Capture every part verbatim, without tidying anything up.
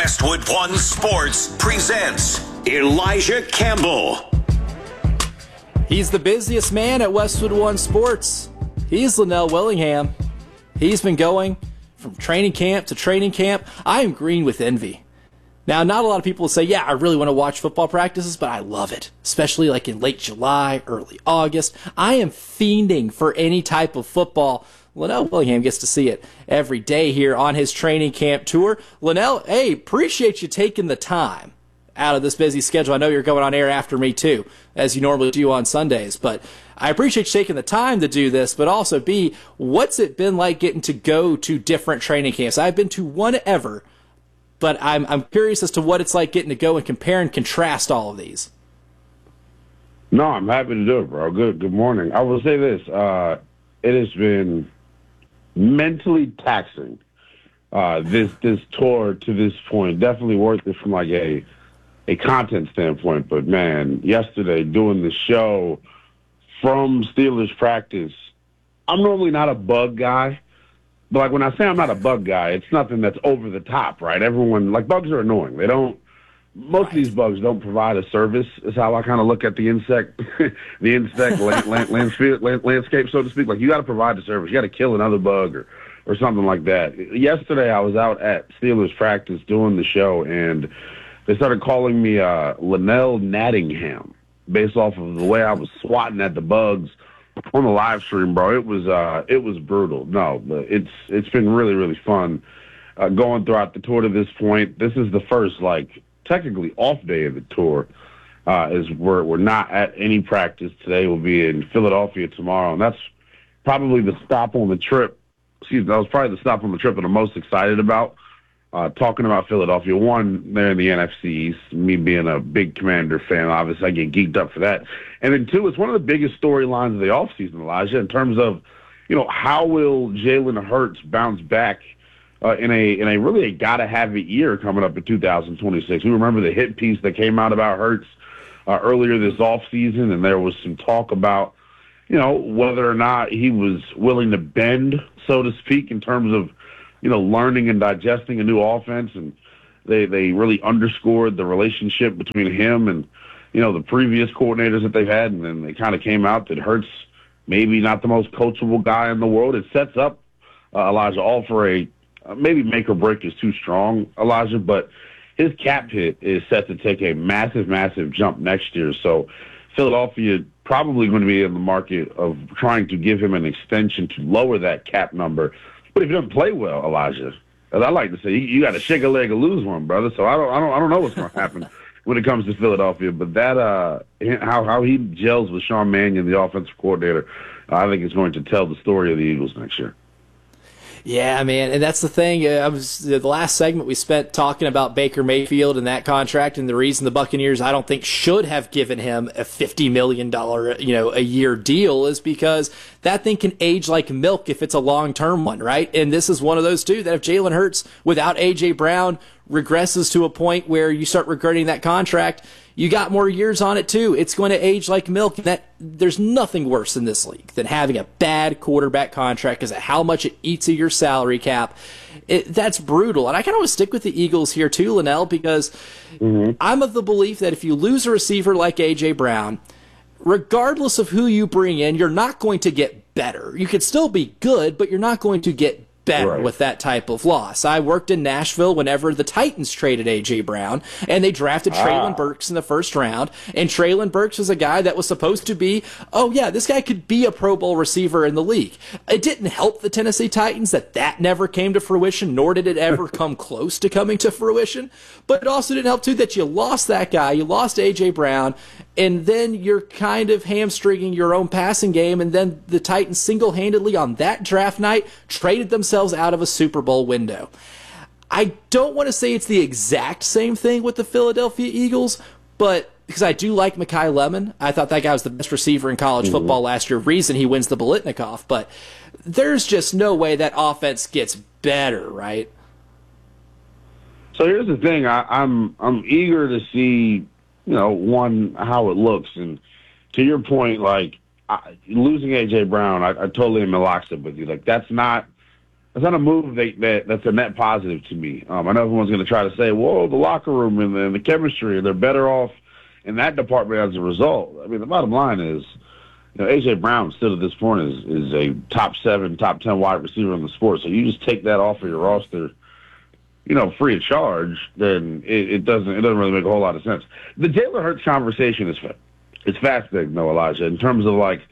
Westwood One Sports presents Elijah Campbell. He's the busiest man at Westwood One Sports. He's Linnell Willingham. He's been going from training camp to training camp. I am green with envy. Now, not a lot of people will say, yeah, I really want to watch football practices, but I love it, especially like in late July, early August. I am fiending for any type of football. Linnell Willingham gets to see it every day here on his training camp tour. Linnell, hey, appreciate you taking the time out of this busy schedule. I know you're going on air after me too, as you normally do on Sundays, but I appreciate you taking the time to do this, but also, B, what's it been like getting to go to different training camps? I've been to one ever, but I'm I'm curious as to what it's like getting to go and compare and contrast all of these. No, I'm happy to do it, bro. Good good morning. I will say this. Uh, it has been mentally taxing, uh, this this tour to this point. Definitely worth it from like a a content standpoint. But, man, yesterday doing the show from Steelers practice, I'm normally not a bug guy. But, like, when I say I'm not a bug guy, it's nothing that's over the top, right? Everyone, like, bugs are annoying. They don't, most of these bugs don't provide a service, is how I kind of look at the insect, the insect land, land, landscape, land, landscape, so to speak. Like, you got to provide a service. You got to kill another bug or, or something like that. Yesterday, I was out at Steelers practice doing the show, and they started calling me uh, Linnell Nattingham based off of the way I was swatting at the bugs on the live stream, bro. It was uh, it was brutal. No, but it's it's been really really fun uh, going throughout the tour to this point. This is the first like technically off day of the tour. Uh, is we're we're not at any practice today. We'll be in Philadelphia tomorrow, and that's probably the stop on the trip. Excuse me, that was probably the stop on the trip that I'm most excited about. Uh, talking about Philadelphia, one, they're in the N F C East. Me being a big Commander fan, obviously I get geeked up for that. And then two, it's one of the biggest storylines of the offseason, Elijah, in terms of, you know, how will Jalen Hurts bounce back uh, in a in a really a gotta have it year coming up in two thousand twenty-six. We remember the hit piece that came out about Hurts uh, earlier this offseason, and there was some talk about, you know, whether or not he was willing to bend, so to speak, in terms of, you know, learning and digesting a new offense, and they they really underscored the relationship between him and, you know, the previous coordinators that they've had, and then they kind of came out that Hurts maybe not the most coachable guy in the world. It sets up uh, Elijah all for a uh, maybe make or break is too strong, Elijah, but his cap hit is set to take a massive, massive jump next year. So Philadelphia probably going to be in the market of trying to give him an extension to lower that cap number. But if he doesn't play well, Elijah, as I like to say, you, you got to shake a leg or lose one, brother. So I don't, I don't, I don't know what's going to happen when it comes to Philadelphia. But that, uh, how how he gels with Sean Mannion, the offensive coordinator, I think is going to tell the story of the Eagles next year. Yeah, man, and that's the thing. Uh, I was the last segment we spent talking about Baker Mayfield and that contract, and the reason the Buccaneers I don't think should have given him a fifty million dollars, you know, a year deal is because that thing can age like milk if it's a long-term one, right? And this is one of those two that if Jalen Hurts without A J Brown regresses to a point where you start regretting that contract, you got more years on it too. It's going to age like milk. That there's nothing worse in this league than having a bad quarterback contract because of how much it eats of your salary cap. It, that's brutal. And I kind of want to stick with the Eagles here too, Linnell, because mm-hmm. I'm of the belief that if you lose a receiver like A J Brown, regardless of who you bring in, you're not going to get better. You could still be good, but you're not going to get better right. with that type of loss. I worked in Nashville whenever the Titans traded A J Brown, and they drafted ah. Treylon Burks in the first round, and Treylon Burks was a guy that was supposed to be, oh yeah, this guy could be a Pro Bowl receiver in the league. It didn't help the Tennessee Titans that that never came to fruition, nor did it ever come close to coming to fruition, but it also didn't help too that you lost that guy, you lost A J Brown, and then you're kind of hamstringing your own passing game, and then the Titans single-handedly on that draft night traded themselves out of a Super Bowl window. I don't want to say it's the exact same thing with the Philadelphia Eagles, but because I do like Mekhi Lemon. I thought that guy was the best receiver in college mm-hmm. football last year, reason he wins the Biletnikoff, but there's just no way that offense gets better, right? So here's the thing. I, I'm I'm eager to see, you know, one, how it looks. And to your point, like, I, losing A J Brown, I, I totally am in lockstep with you. Like, that's not that's not a move that, that that's a net positive to me. Um, I know everyone's going to try to say, "Whoa, the locker room and the, and the chemistry, they're better off in that department as a result." I mean, the bottom line is, you know, A J Brown still at this point is is a top seven, top ten wide receiver in the sport. So you just take that off of your roster, you know, free of charge, then it, it doesn't it doesn't really make a whole lot of sense. The Jalen Hurts conversation is it's fascinating, though, Elijah, in terms of like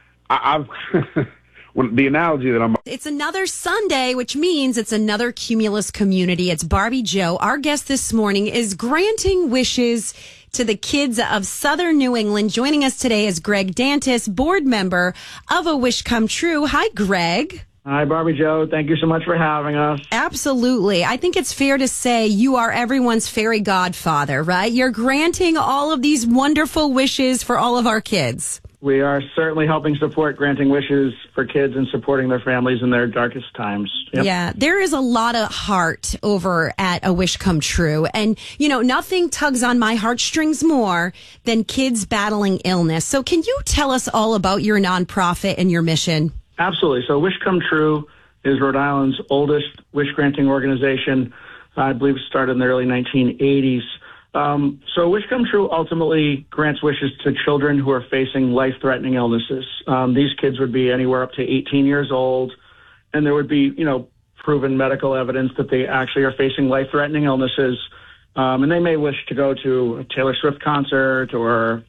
I, I've when the analogy that I'm. It's another Sunday, which means it's another Cumulus community. It's Barbie Joe. Our guest this morning is granting wishes to the kids of Southern New England. Joining us today is Greg Dantis, board member of A Wish Come True. Hi, Greg. Hi, Barbie Joe. Thank you so much for having us. Absolutely. I think it's fair to say you are everyone's fairy godfather, right? You're granting all of these wonderful wishes for all of our kids. We are certainly helping support granting wishes for kids and supporting their families in their darkest times. Yep. Yeah, there is a lot of heart over at A Wish Come True. And, you know, nothing tugs on my heartstrings more than kids battling illness. So can you tell us all about your nonprofit and your mission? Absolutely. So Wish Come True is Rhode Island's oldest wish granting organization. I believe it started in the early nineteen eighties. Um, so Wish Come True ultimately grants wishes to children who are facing life-threatening illnesses. Um, these kids would be anywhere up to eighteen years old, and there would be, you know, proven medical evidence that they actually are facing life-threatening illnesses. Um, and they may wish to go to a Taylor Swift concert, or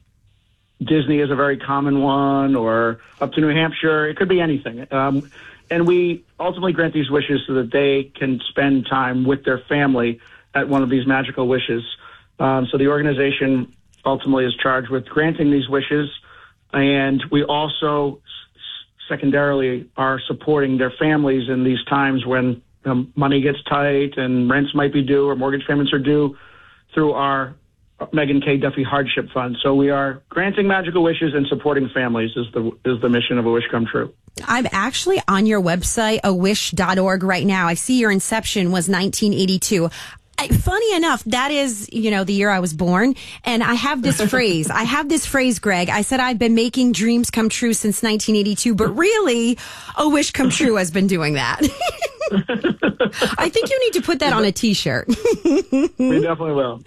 Disney is a very common one, or up to New Hampshire. It could be anything. Um, and we ultimately grant these wishes so that they can spend time with their family at one of these magical wishes. Um, so the organization ultimately is charged with granting these wishes, and we also s- secondarily are supporting their families in these times when um, money gets tight and rents might be due or mortgage payments are due through our Megan K. Duffy Hardship Fund. So we are granting magical wishes and supporting families is the is the mission of A Wish Come True. I'm actually on your website, a wish dot org, right now. I see your inception was nineteen eighty-two. Funny enough, that is, you know, the year I was born. And I have this phrase. I have this phrase, Greg. I said I've been making dreams come true since nineteen eighty-two, but really, A Wish Come True has been doing that. I think you need to put that on a T-shirt. We definitely will.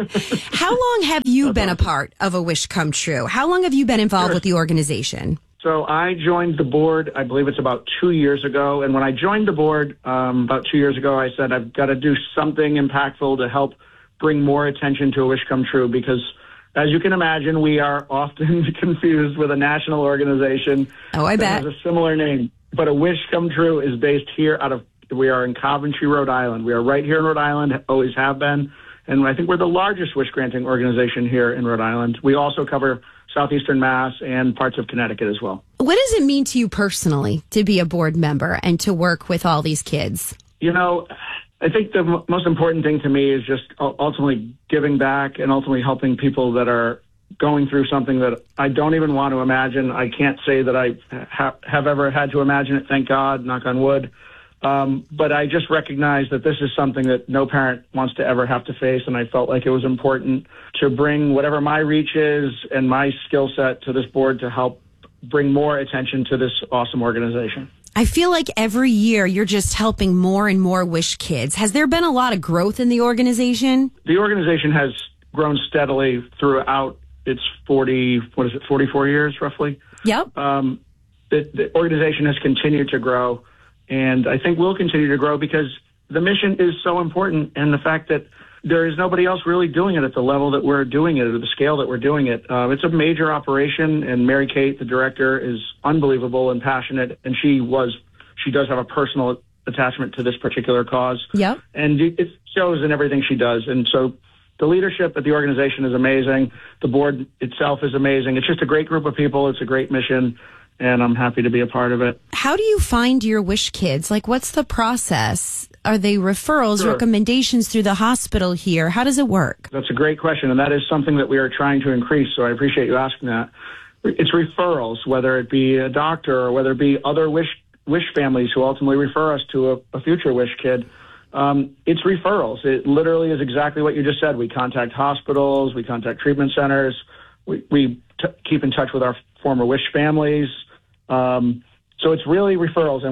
How long have you been a part of A Wish Come True? How long have you been involved Sure. with the organization? So I joined the board, I believe it's about two years ago. And when I joined the board um, about two years ago, I said I've got to do something impactful to help bring more attention to A Wish Come True, because as you can imagine, we are often confused with a national organization Oh, I that bet. has a similar name. But A Wish Come True is based here out of, we are in Coventry, Rhode Island. We are right here in Rhode Island, always have been. And I think we're the largest wish granting organization here in Rhode Island. We also cover southeastern Mass and parts of Connecticut as well. What does it mean to you personally to be a board member and to work with all these kids? You know, I think the m- most important thing to me is just u- ultimately giving back and ultimately helping people that are going through something that I don't even want to imagine. I can't say that I ha- have ever had to imagine it, thank God, knock on wood. Um, but I just recognize that this is something that no parent wants to ever have to face, and I felt like it was important to bring whatever my reach is and my skill set to this board to help bring more attention to this awesome organization. I feel like every year you're just helping more and more Wish kids. Has there been a lot of growth in the organization? The organization has grown steadily throughout its forty, what is it, forty-four years roughly? Yep. Um, the, the organization has continued to grow, and I think will continue to grow because the mission is so important, and the fact that there is nobody else really doing it at the level that we're doing it, or the scale that we're doing it. Uh, it's a major operation, and Mary Kate, the director, is unbelievable and passionate, and she was, she does have a personal attachment to this particular cause. Yep. And it shows in everything she does. And so the leadership at the organization is amazing. The board itself is amazing. It's just a great group of people. It's a great mission, and I'm happy to be a part of it. How do you find your Wish kids? Like, what's the process? Are they referrals, Sure. recommendations through the hospital here? How does it work? That's a great question, and that is something that we are trying to increase, so I appreciate you asking that. It's referrals, whether it be a doctor or whether it be other Wish Wish families who ultimately refer us to a, a future Wish kid. Um, it's referrals. It literally is exactly what you just said. We contact hospitals, we contact treatment centers, we, we t- keep in touch with our former Wish families. Um, so it's really referrals, and we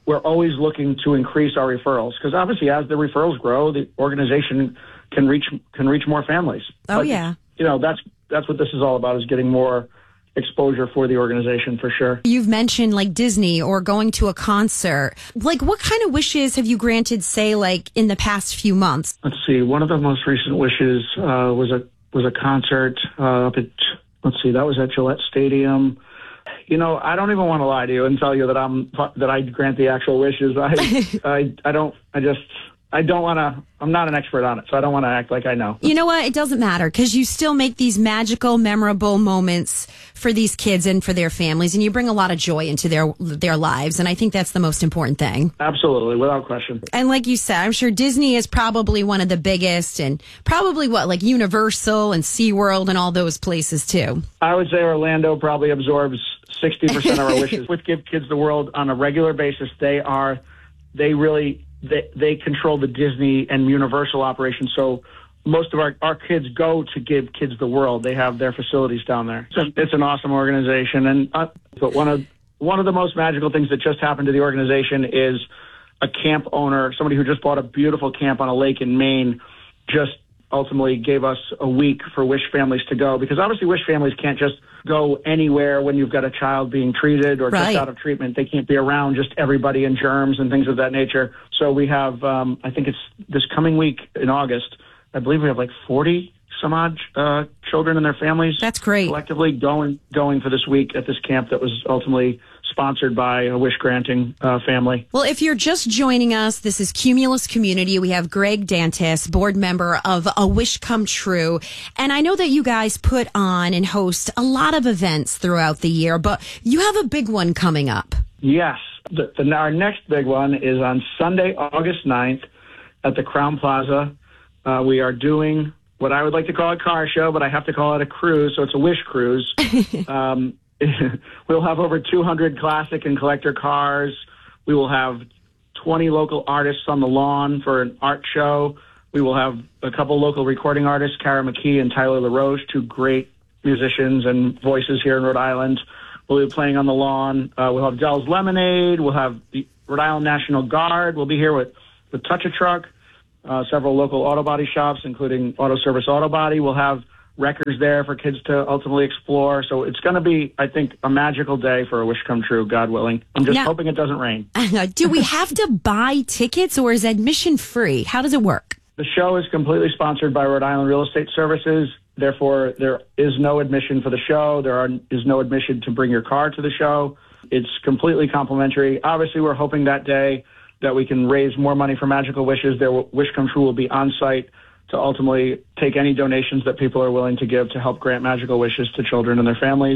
we're always looking to increase our referrals because obviously as the referrals grow, the organization can reach can reach more families. Oh, but, yeah. You know, that's that's what this is all about, is getting more exposure for the organization for sure. You've mentioned like Disney or going to a concert. Like what kind of wishes have you granted, say, like in the past few months? Let's see. One of the most recent wishes uh, was a was a concert uh, up at, let's see, that was at Gillette Stadium. You know, I don't even want to lie to you and tell you that I'm that I grant the actual wishes. I I, I don't. I just. I don't want to, I'm not an expert on it, so I don't want to act like I know. You know what? It doesn't matter because you still make these magical, memorable moments for these kids and for their families, and you bring a lot of joy into their their lives, and I think that's the most important thing. Absolutely, without question. And like you said, I'm sure Disney is probably one of the biggest, and probably what, like Universal and SeaWorld and all those places too. I would say Orlando probably absorbs sixty percent of our wishes. With Give Kids the World on a regular basis, they are, they really... They, they control the Disney and Universal operations, so most of our, our kids go to Give Kids the World. They have their facilities down there. So it's an awesome organization. And uh, but one of one of the most magical things that just happened to the organization is a camp owner, somebody who just bought a beautiful camp on a lake in Maine, just ultimately gave us a week for Wish families to go, because obviously Wish families can't just go anywhere when you've got a child being treated or right. just out of treatment. They can't be around just everybody and germs and things of that nature. So we have, um, I think it's this coming week in August, I believe we have like forty some odd uh, children and their families. That's great. Collectively going going for this week at this camp that was ultimately sponsored by a wish granting uh, family. Well, if you're just joining us, this is Cumulus Community. We have Greg Dantas, board member of A Wish Come True. And I know that you guys put on and host a lot of events throughout the year, but you have a big one coming up. Yes. The, the, our next big one is on Sunday, August ninth at the Crown Plaza. Uh, we are doing what I would like to call a car show, but I have to call it a cruise, so it's a wish cruise. um, we'll have over two hundred classic and collector cars. We will have twenty local artists on the lawn for an art show. We will have a couple local recording artists, Kara McKee and Tyler LaRoche, two great musicians and voices here in Rhode Island. We'll be playing on the lawn. Uh, we'll have Dell's Lemonade. We'll have the Rhode Island National Guard. We'll be here with, with Touch a Truck, uh, several local auto body shops, including Auto Service Auto Body. We'll have records there for kids to ultimately explore. So it's going to be, I think, a magical day for A Wish Come True, God willing. I'm just now, hoping it doesn't rain. Do we have to buy tickets, or is admission free? How does it work? The show is completely sponsored by Rhode Island Real Estate Services. Therefore, there is no admission for the show. There are, is no admission to bring your car to the show. It's completely complimentary. Obviously, we're hoping that day that we can raise more money for Magical Wishes. Their Wish Come True will be on site to ultimately take any donations that people are willing to give to help grant magical wishes to children and their families.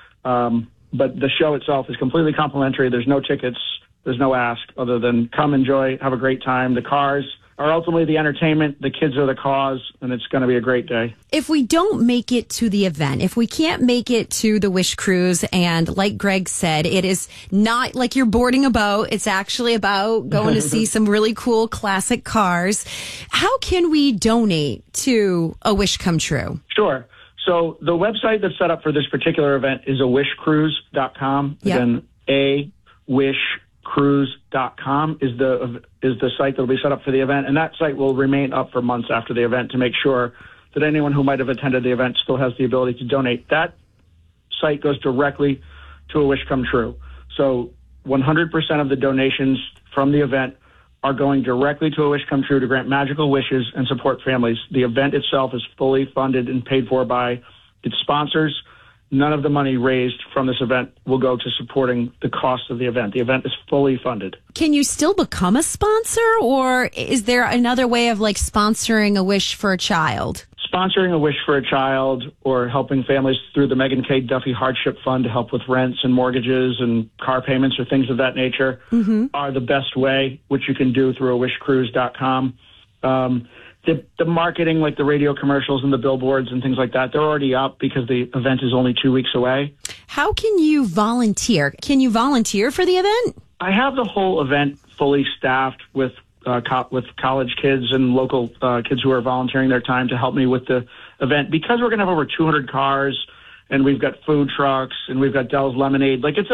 Um, but the show itself is completely complimentary. There's no tickets. There's no ask other than come, enjoy, have a great time. The cars are ultimately the entertainment. The kids are the cause, and it's going to be a great day. If we don't make it to the event, if we can't make it to the Wish Cruise, and like Greg said, it is not like you're boarding a boat. It's actually about going to see some really cool classic cars. How can we donate to A Wish Come True? Sure. So the website that's set up for this particular event is a wish cruise dot com. Yep. Again, a wish cruise dot com is the is the site that will be set up for the event, and that site will remain up for months after the event to make sure that anyone who might have attended the event still has the ability to donate. That site goes directly to A Wish Come True. So one hundred percent of the donations from the event are going directly to A Wish Come True to grant magical wishes and support families. The event itself is fully funded and paid for by its sponsors. None of the money raised from this event will go to supporting the cost of the event. The event is fully funded. Can you still become a sponsor, or is there another way of like sponsoring a wish for a child? Sponsoring a wish for a child or helping families through the Megan K. Duffy Hardship Fund to help with rents and mortgages and car payments or things of that nature mm-hmm. are the best way, which you can do through a wish cruise dot com. Um, The, the marketing, like the radio commercials and the billboards and things like that, they're already up because the event is only two weeks away. How can you volunteer? Can you volunteer for the event? I have the whole event fully staffed with uh, co- with college kids and local uh, kids who are volunteering their time to help me with the event. Because we're going to have over two hundred cars, and we've got food trucks, and we've got Dell's Lemonade. Like, it's a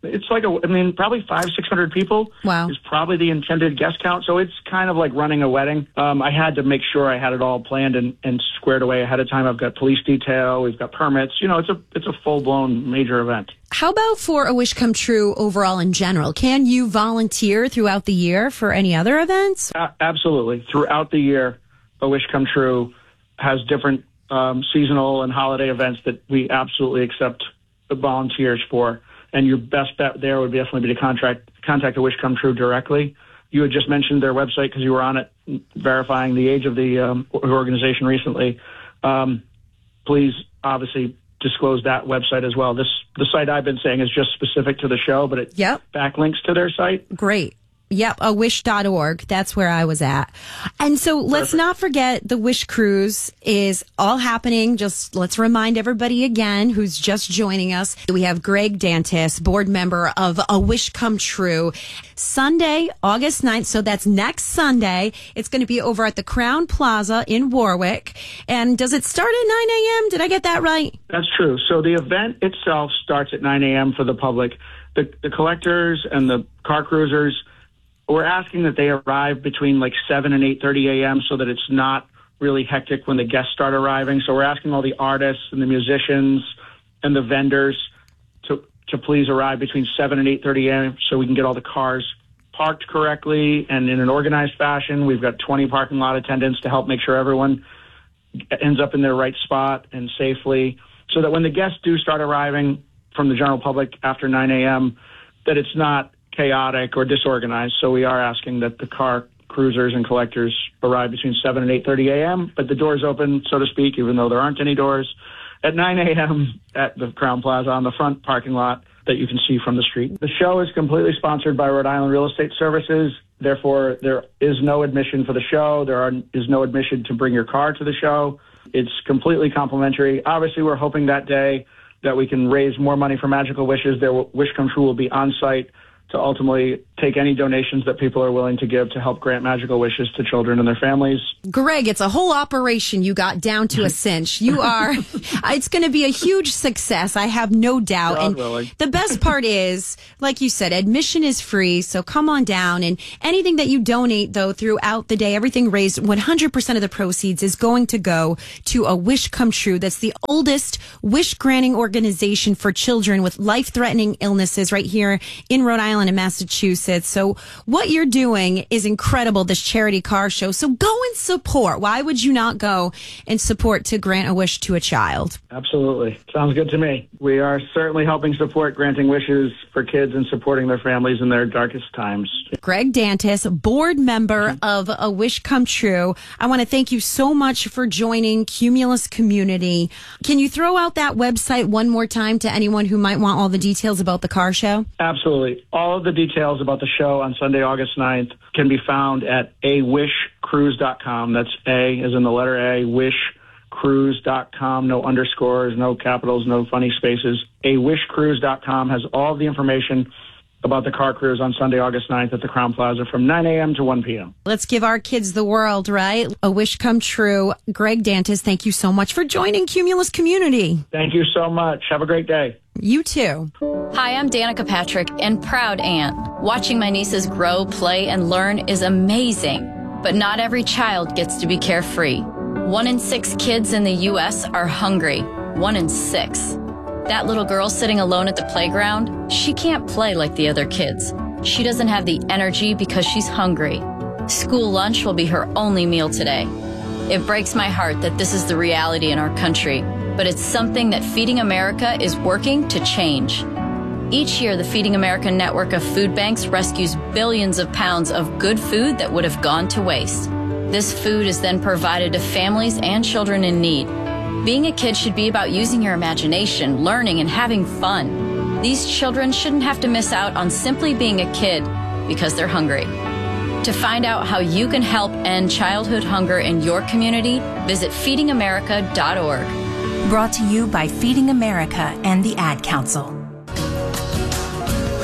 It's like, a, I mean, probably five, six hundred people Wow. is probably the intended guest count. So it's kind of like running a wedding. Um, I had to make sure I had it all planned and, and squared away ahead of time. I've got police detail. We've got permits. You know, it's a it's a full-blown major event. How about for A Wish Come True overall in general? Can you volunteer throughout the year for any other events? A- absolutely. Throughout the year, A Wish Come True has different um, seasonal and holiday events that we absolutely accept volunteers for. And your best bet there would definitely be to contract, contact A Wish Come True directly. You had just mentioned their website because you were on it, verifying the age of the um, organization recently. Um, please, obviously, disclose that website as well. This the site I've been saying is just specific to the show, but it Yep. backlinks to their site. Great. Yep, a wish dot org. That's where I was at. And so let's Perfect. not forget the Wish Cruise is all happening. Just let's remind everybody again who's just joining us. We have Greg Dantis, board member of A Wish Come True. Sunday, August ninth. So that's next Sunday. It's going to be over at the Crown Plaza in Warwick. And does it start at nine a.m.? Did I get that right? That's true. So the event itself starts at nine a.m. for the public. The, the collectors and the car cruisers, we're asking that they arrive between like seven and eight thirty a.m. so that it's not really hectic when the guests start arriving. So we're asking all the artists and the musicians and the vendors to to please arrive between seven and eight thirty a.m. so we can get all the cars parked correctly and in an organized fashion. We've got twenty parking lot attendants to help make sure everyone ends up in their right spot and safely, so that when the guests do start arriving from the general public after nine a.m., that it's not chaotic or disorganized. So we are asking that the car cruisers and collectors arrive between seven and eight thirty a.m., but the doors open, so to speak, even though there aren't any doors, at nine a.m. at the Crown Plaza on the front parking lot that you can see from the street. The show is completely sponsored by Rhode Island Real Estate Services. Therefore, there is no admission for the show. There are, is no admission to bring your car to the show. It's completely complimentary. Obviously, we're hoping that day that we can raise more money for Magical Wishes. Their Wish Come True will be on site to ultimately take any donations that people are willing to give to help grant magical wishes to children and their families. Greg, it's a whole operation you got down to a cinch. You are, it's going to be a huge success. I have no doubt. God and willing. the best part is, like you said, admission is free. So come on down, and anything that you donate though throughout the day, everything raised, one hundred percent of the proceeds is going to go to A Wish Come True. That's the oldest wish granting organization for children with life threatening illnesses right here in Rhode Island and Massachusetts. So what you're doing is incredible, this charity car show. So go and support. Why would you not go and support to grant a wish to a child? Absolutely. Sounds good to me. We are certainly helping support granting wishes for kids and supporting their families in their darkest times. Greg Dantis, board member of A Wish Come True. I want to thank you so much for joining Cumulus Community. Can you throw out that website one more time to anyone who might want all the details about the car show? Absolutely. All of the details about the show on Sunday, August ninth can be found at a wish cruise dot com. That's A as in the letter A, wish cruise dot com. No underscores, no capitals, no funny spaces. a wish cruise dot com has all the information about the car cruise on Sunday, August ninth at the Crown Plaza from nine a.m. to one p.m. Let's give our kids the world, right? A Wish Come True. Greg Dantis, thank you so much for joining Cumulus Community. Thank you so much. Have a great day. You too. Hi, I'm Danica Patrick and proud aunt. Watching my nieces grow, play, and learn is amazing. But not every child gets to be carefree. One in six kids in the U S are hungry. One in six. That little girl sitting alone at the playground, she can't play like the other kids. She doesn't have the energy because she's hungry. School lunch will be her only meal today. It breaks my heart that this is the reality in our country, but it's something that Feeding America is working to change. Each year, the Feeding America network of food banks rescues billions of pounds of good food that would have gone to waste. This food is then provided to families and children in need. Being a kid should be about using your imagination, learning, and having fun. These children shouldn't have to miss out on simply being a kid because they're hungry. To find out how you can help end childhood hunger in your community, visit feeding america dot org. Brought to you by Feeding America and the Ad Council.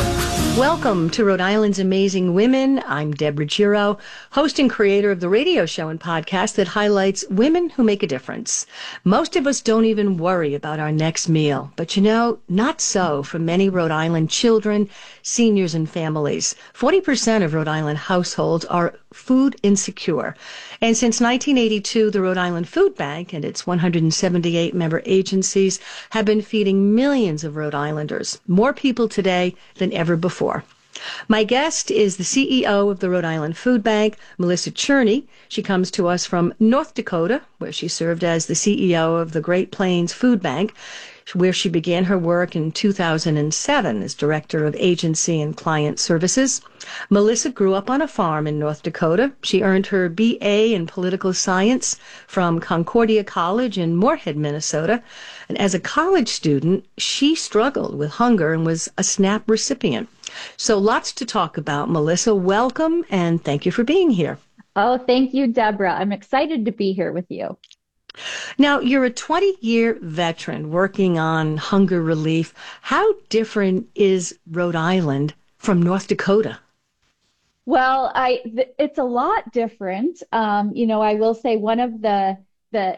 Welcome to Rhode Island's Amazing Women. I'm Deborah Giro, host and creator of the radio show and podcast that highlights women who make a difference. Most of us don't even worry about our next meal, but you know, not so for many Rhode Island children, seniors, and families. forty percent of Rhode Island households are food insecure. And since nineteen eighty-two, the Rhode Island Food Bank and its one hundred seventy-eight member agencies have been feeding millions of Rhode Islanders, more people today than ever before. My guest is the C E O of the Rhode Island Food Bank, Melissa Cherney. She comes to us from North Dakota, where she served as the C E O of the Great Plains Food Bank, where she began her work in two thousand seven as Director of Agency and Client Services. Melissa grew up on a farm in North Dakota. She earned her B A in Political Science from Concordia College in Moorhead, Minnesota. And as a college student, she struggled with hunger and was a SNAP recipient. So lots to talk about. Melissa, welcome, and thank you for being here. Oh, thank you, Deborah. I'm excited to be here with you. Now, you're a twenty-year veteran working on hunger relief. How different is Rhode Island from North Dakota? Well, I th- it's a lot different. Um, you know, I will say one of the the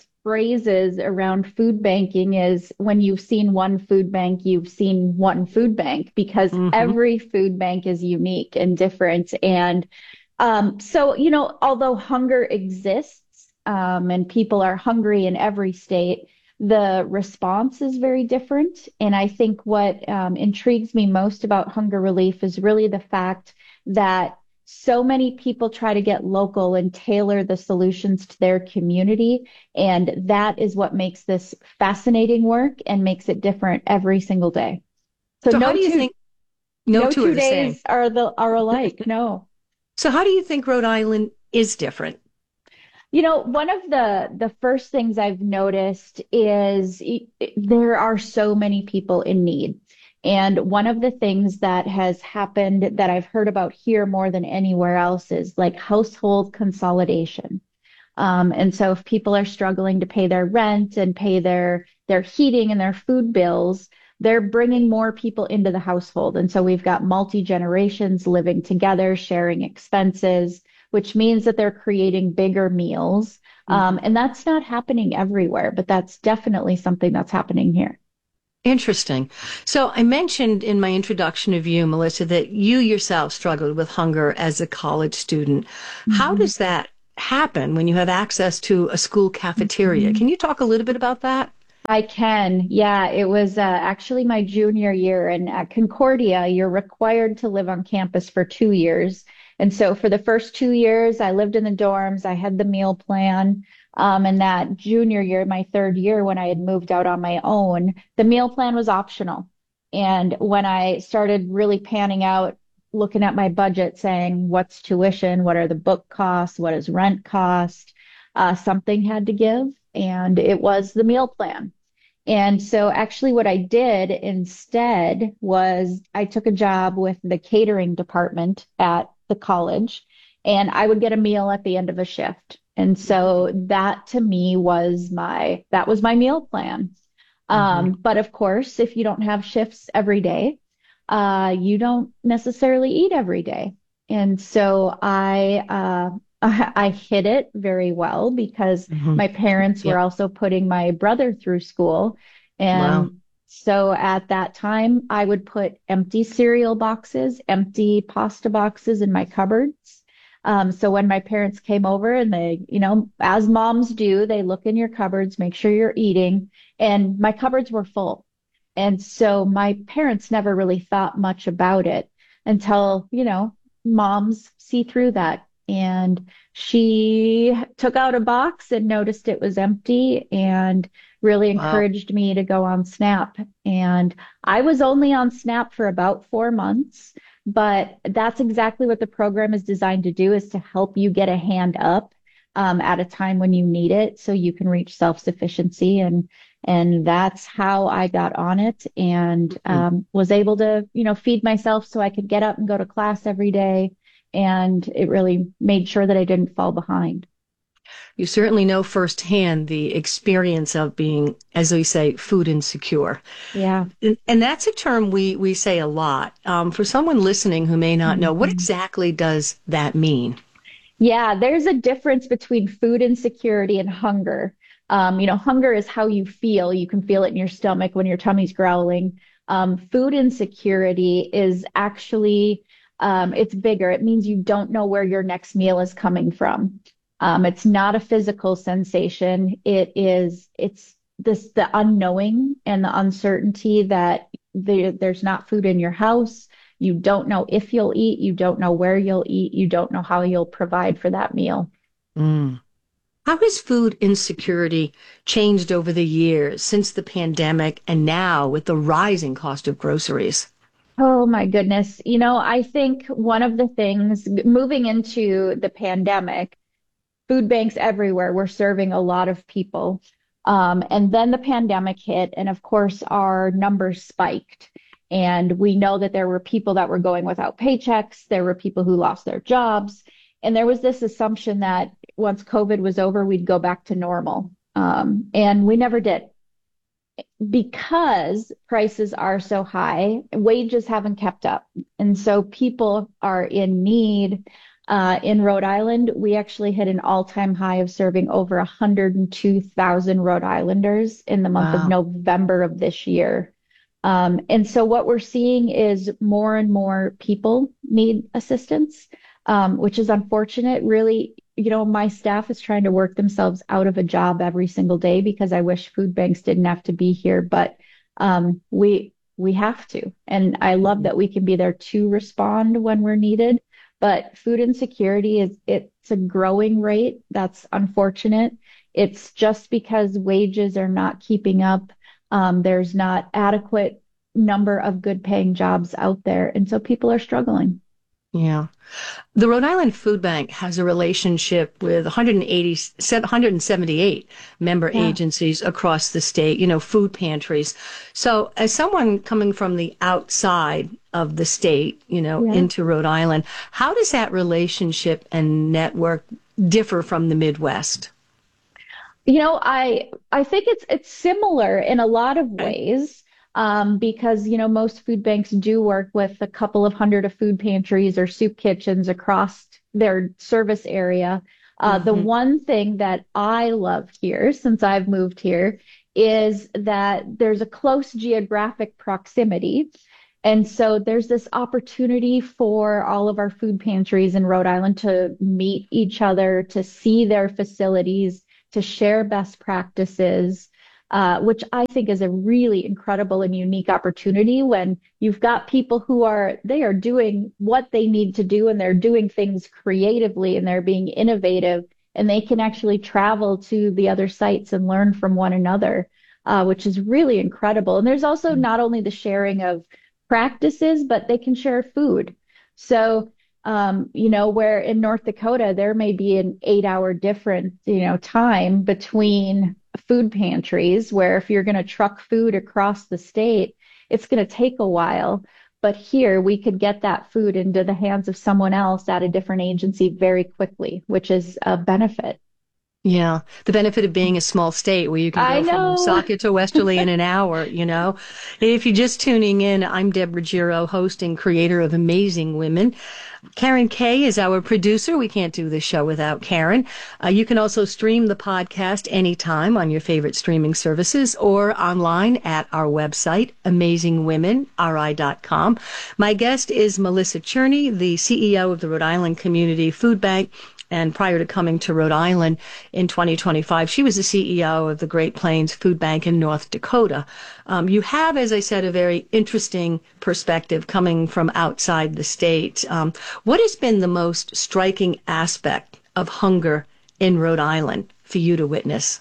phrases around food banking is when you've seen one food bank, you've seen one food bank, because mm-hmm. every food bank is unique and different. And um, so, you know, although hunger exists, Um, and people are hungry in every state, the response is very different. And I think what um, intrigues me most about hunger relief is really the fact that so many people try to get local and tailor the solutions to their community. And that is what makes this fascinating work and makes it different every single day. So, so no how do you two, think no, no two, two are the days same. are the are alike? No. So how do you think Rhode Island is different? You know, one of the, the first things I've noticed is there are so many people in need. And one of the things that has happened that I've heard about here more than anywhere else is like household consolidation. Um, and so if people are struggling to pay their rent and pay their, their heating and their food bills, they're bringing more people into the household. And so we've got multi-generations living together, sharing expenses, which means that they're creating bigger meals. Um, and that's not happening everywhere, but that's definitely something that's happening here. Interesting. So I mentioned in my introduction of you, Melissa, that you yourself struggled with hunger as a college student. Mm-hmm. How does that happen when you have access to a school cafeteria? Mm-hmm. Can you talk a little bit about that? I can. Yeah, it was uh, actually my junior year. And at Concordia, you're required to live on campus for two years. And so for the first two years, I lived in the dorms. I had the meal plan. Um, and that junior year, my third year, when I had moved out on my own, the meal plan was optional. And when I started really panning out, looking at my budget, saying, what's tuition? What are the book costs? What does rent cost? Uh, something had to give. And it was the meal plan. And so actually what I did instead was I took a job with the catering department at the college, and I would get a meal at the end of a shift. And so that to me was my, that was my meal plan. Mm-hmm. Um, but of course, if you don't have shifts every day, uh, you don't necessarily eat every day. And so I, uh, I, I hid it very well because mm-hmm. my parents yep. were also putting my brother through school. And wow. So at that time, I would put empty cereal boxes, empty pasta boxes in my cupboards. Um, so when my parents came over and they, you know, as moms do, they look in your cupboards, make sure you're eating. And my cupboards were full. And so my parents never really thought much about it until, you know, moms see through that. And she took out a box and noticed it was empty and really encouraged wow. me to go on SNAP. And I was only on SNAP for about four months, but that's exactly what the program is designed to do, is to help you get a hand up um, at a time when you need it so you can reach self-sufficiency. And and that's how I got on it and um, was able to, you know, feed myself so I could get up and go to class every day. And it really made sure that I didn't fall behind. you certainly know firsthand the experience of being, as we say, food insecure. Yeah. And, and that's a term we, we say a lot. Um, for someone listening who may not know, what exactly does that mean? Yeah, there's a difference between food insecurity and hunger. Um, you know, hunger is how you feel. You can feel it in your stomach when your tummy's growling. Um, food insecurity is actually, um, it's bigger. It means you don't know where your next meal is coming from. Um, it's not a physical sensation. It is, it's this, the unknowing and the uncertainty that there, there's not food in your house. You don't know if you'll eat. You don't know where you'll eat. You don't know how you'll provide for that meal. Mm. How has food insecurity changed over the years since the pandemic and now with the rising cost of groceries? Oh my goodness. You know, I think one of the things moving into the pandemic, food banks everywhere were serving a lot of people. Um, and then the pandemic hit, and of course, our numbers spiked. And we know that there were people that were going without paychecks. There were people who lost their jobs. And there was this assumption that once COVID was over, we'd go back to normal. Um, and we never did. Because prices are so high, wages haven't kept up. And so people are in need. Uh, in Rhode Island, we actually hit an all-time high of serving over one hundred two thousand Rhode Islanders in the month Wow. of November of this year. Um, and so what we're seeing is more and more people need assistance, um, which is unfortunate. Really, you know, my staff is trying to work themselves out of a job every single day because I wish food banks didn't have to be here, but um, we we have to. And I love that we can be there to respond when we're needed. But food insecurity is it's a growing rate. That's unfortunate. It's just because wages are not keeping up. Um, there's not adequate number of good paying jobs out there. And so people are struggling. Yeah. The Rhode Island Food Bank has a relationship with one hundred eighty, one hundred seventy-eight member Yeah. agencies across the state, you know, food pantries. So as someone coming from the outside of the state, you know, Yeah. into Rhode Island, how does that relationship and network differ from the Midwest? You know, I I think it's it's similar in a lot of ways. Um, because, you know, most food banks do work with a couple of hundred of food pantries or soup kitchens across their service area. Uh, the one thing that I love here, since I've moved here, is that there's a close geographic proximity. And so there's this opportunity for all of our food pantries in Rhode Island to meet each other, to see their facilities, to share best practices. Uh, which I think is a really incredible and unique opportunity when you've got people who are, they are doing what they need to do and they're doing things creatively and they're being innovative and they can actually travel to the other sites and learn from one another, uh, which is really incredible. And there's also not only the sharing of practices, but they can share food. So, um, you know, where in North Dakota, there may be an eight hour difference, you know, time between food pantries where if you're going to truck food across the state, it's going to take a while. But here we could get that food into the hands of someone else at a different agency very quickly, which is a benefit. Yeah, the benefit of being a small state where you can I go from know. Woonsocket to Westerly in an hour, you know. If you're just tuning in, I'm Deborah Giro, host and creator of Amazing Women. Karen Kay is our producer. We can't do this show without Karen. Uh, you can also stream the podcast anytime on your favorite streaming services or online at our website, amazing women r i dot com. My guest is Melissa Cherney, the C E O of the Rhode Island Community Food Bank. And prior to coming to Rhode Island in twenty twenty-five, she was the C E O of the Great Plains Food Bank in North Dakota. Um, you have, as I said, a very interesting perspective coming from outside the state. Um, what has been the most striking aspect of hunger in Rhode Island for you to witness?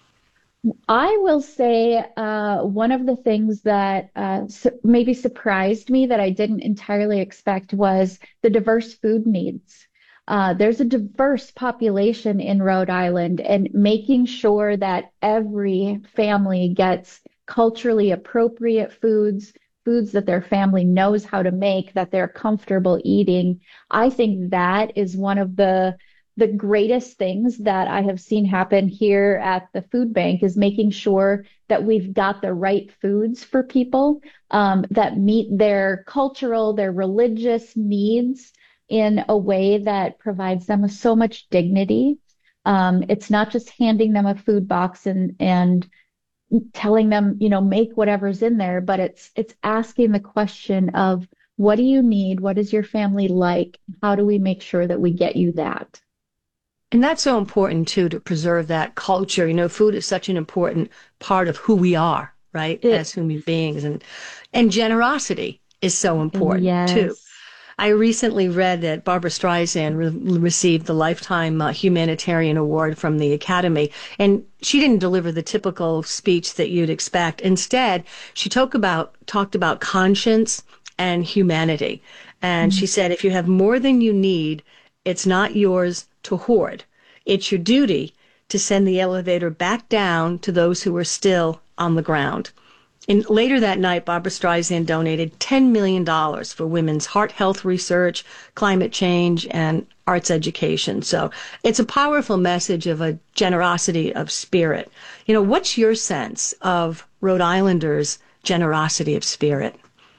I will say uh, one of the things that uh, su- maybe surprised me that I didn't entirely expect was the diverse food needs. Uh, there's a diverse population in Rhode Island, and making sure that every family gets culturally appropriate foods, foods that their family knows how to make, that they're comfortable eating. I think that is one of the the greatest things that I have seen happen here at the food bank is making sure that we've got the right foods for people um, that meet their cultural, their religious needs in a way that provides them with so much dignity. Um, it's not just handing them a food box and and telling them, you know, make whatever's in there, but it's it's asking the question of, what do you need? What is your family like? How do we make sure that we get you that? And that's so important too, to preserve that culture. You know, food is such an important part of who we are, right? It, As human beings. And and generosity is so important yes. too. I recently read that Barbara Streisand re- received the Lifetime uh, Humanitarian Award from the Academy, and she didn't deliver the typical speech that you'd expect. Instead, she talked about talked about conscience and humanity. And mm-hmm. she said, if you have more than you need, it's not yours to hoard. It's your duty to send the elevator back down to those who are still on the ground. And later that night, Barbara Streisand donated ten million dollars for women's heart health research, climate change, and arts education. So it's a powerful message of a generosity of spirit. You know, what's your sense of Rhode Islanders' generosity of spirit?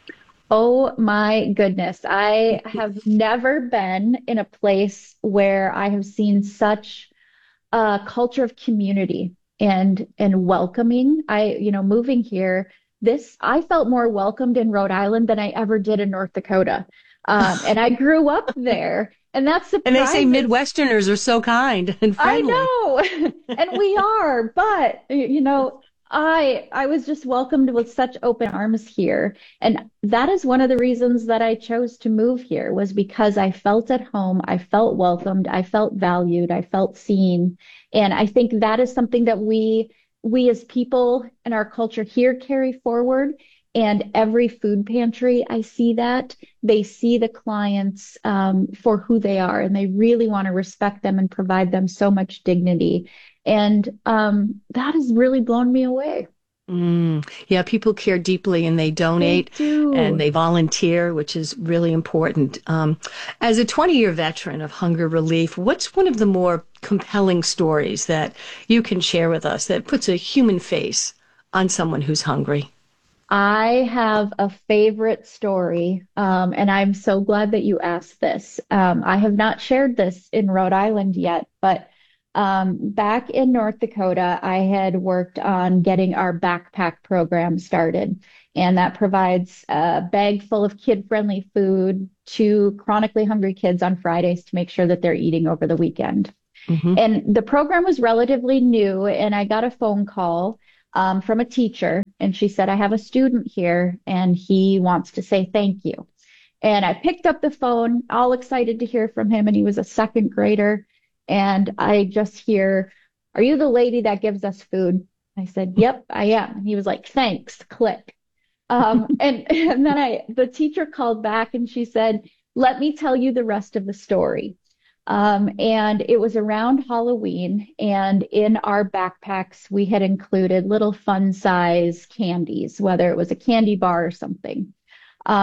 Oh my goodness. I have never been in a place where I have seen such a culture of community and and welcoming. I, you know, moving here, this I felt more welcomed in Rhode Island than I ever did in North Dakota. Um, and I grew up there. And that's surprising. And they say Midwesterners are so kind and friendly. I know. And we are, but you know, I I was just welcomed with such open arms here. And that is one of the reasons that I chose to move here, was because I felt at home, I felt welcomed, I felt valued, I felt seen. And I think that is something that we we as people and our culture here carry forward. And every food pantry, I see that. They see the clients um, for who they are, and they really want to respect them and provide them so much dignity. And um, that has really blown me away. Mm, yeah, people care deeply, and they donate They do. and they volunteer, which is really important. Um, as a twenty-year veteran of hunger relief, what's one of the more compelling stories that you can share with us that puts a human face on someone who's hungry? I have a favorite story, um, and I'm so glad that you asked this. Um, I have not shared this in Rhode Island yet, but um, back in North Dakota, I had worked on getting our backpack program started, and that provides a bag full of kid-friendly food to chronically hungry kids on Fridays to make sure that they're eating over the weekend. Mm-hmm. And the program was relatively new, and I got a phone call Um, from a teacher, and she said, I have a student here and he wants to say thank you. And I picked up the phone, all excited to hear from him, and he was a second grader. And I just hear, are you the lady that gives us food? I said, yep, I am. And he was like, thanks, click. Um, and, and then I, the teacher called back and she said, let me tell you the rest of the story. Um, and it was around Halloween, and in our backpacks, we had included little fun size candies, whether it was a candy bar or something.